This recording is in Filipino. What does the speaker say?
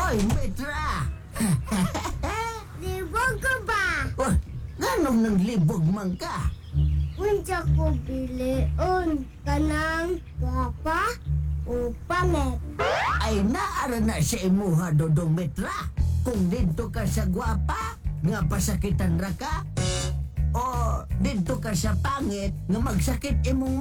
Oy, Metra! Libog ko ba? Oh, ganong nang libog man ka? Unsa ko bilion kanang gwapa o pangit? Ay naara na sa imuha, Dodong Metra. Kung dito ka sa gwapa, nga pasakitan ra ka, o dito ka sa pangit, nga magsakit imong